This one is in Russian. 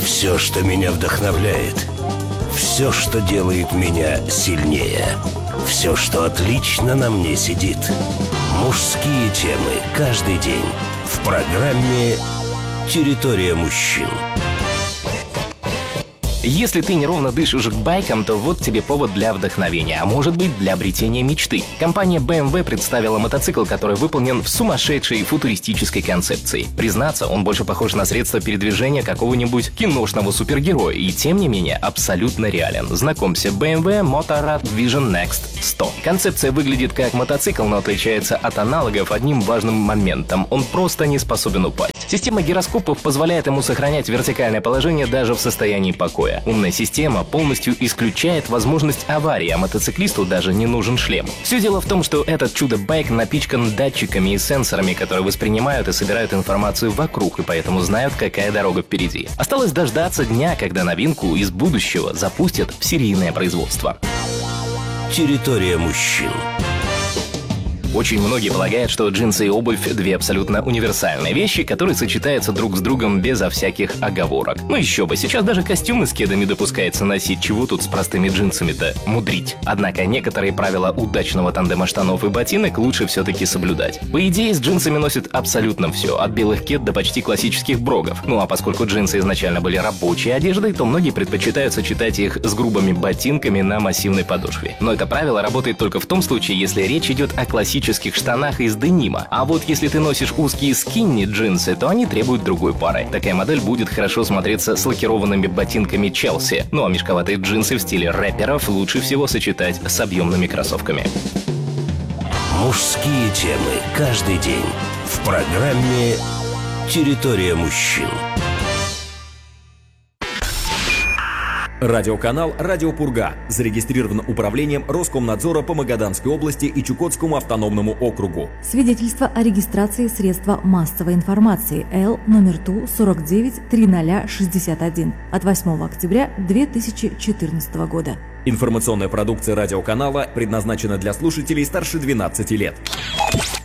Все, что меня вдохновляет. Все, что делает меня сильнее. Все, что отлично на мне сидит. Мужские темы каждый день в программе «Территория мужчин». Если ты неровно дышишь к байкам, то вот тебе повод для вдохновения, а может быть для обретения мечты. Компания BMW представила мотоцикл, который выполнен в сумасшедшей футуристической концепции. Признаться, он больше похож на средство передвижения какого-нибудь киношного супергероя и, тем не менее, абсолютно реален. Знакомься, BMW Motorrad Vision Next 100. Концепция выглядит как мотоцикл, но отличается от аналогов одним важным моментом. Он просто не способен упасть. Система гироскопов позволяет ему сохранять вертикальное положение даже в состоянии покоя. Умная система полностью исключает возможность аварии, а мотоциклисту даже не нужен шлем. Все дело в том, что этот чудо-байк напичкан датчиками и сенсорами, которые воспринимают и собирают информацию вокруг, и поэтому знают, какая дорога впереди. Осталось дождаться дня, когда новинку из будущего запустят в серийное производство. Территория мужчин. Очень многие полагают, что джинсы и обувь – две абсолютно универсальные вещи, которые сочетаются друг с другом безо всяких оговорок. Ну еще бы, сейчас даже костюмы с кедами допускается носить, чего тут с простыми джинсами-то мудрить. Однако некоторые правила удачного тандема штанов и ботинок лучше все-таки соблюдать. По идее, с джинсами носят абсолютно все, от белых кед до почти классических брогов. Ну а поскольку джинсы изначально были рабочей одеждой, то многие предпочитают сочетать их с грубыми ботинками на массивной подошве. Но это правило работает только в том случае, если речь идет о классических штанах из денима. А вот если ты носишь узкие скинни джинсы, то они требуют другой пары. Такая модель будет хорошо смотреться с лакированными ботинками Челси. Ну а мешковатые джинсы в стиле рэперов лучше всего сочетать с объемными кроссовками. Мужские темы каждый день в программе «Территория мужчин». Радиоканал «Радио Пурга» зарегистрирован управлением Роскомнадзора по Магаданской области и Чукотскому автономному округу. Свидетельство о регистрации средства массовой информации Л номер ТУ 493061 от 8 октября 2014 года. Информационная продукция радиоканала предназначена для слушателей старше 12 лет.